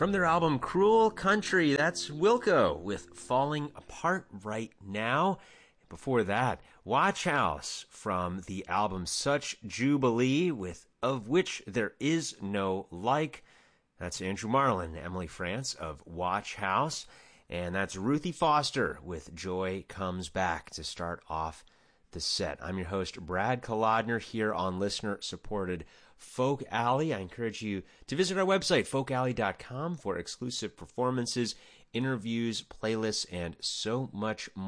From their album Cruel Country, that's Wilco with Falling Apart Right Now. Before that, Watch House from the album Such Jubilee with Of Which There Is No Like. That's Andrew Marlin, Emily France of Watch House. And that's Ruthie Foster with Joy Comes Back to start off the set. I'm your host, Brad Kolodner, here on listener-supported Folk Alley. I encourage you to visit our website, folkalley.com, for exclusive performances, interviews, playlists, and so much more.